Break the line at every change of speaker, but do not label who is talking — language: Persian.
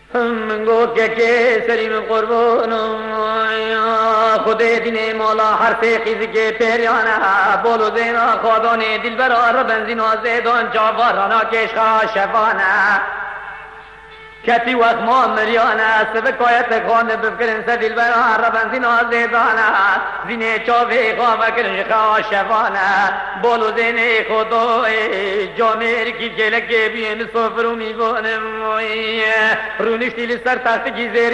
من گفت که سریم قربانم خود دین مولا هر خیزی که پیریانه بولو زینا خودانه دل برار بنزین و زیدان جاوارانا کشخا شفانه کتی وقت ما مریانه سبکایت خانه بفکرن سر دل برار بنزین و زیدانه زینه چاوه خواه کرشخا شفانه بولو زینه خودای جامعه کی جلک بیان سفرو میبانم رونش دیل سر تحت گیزه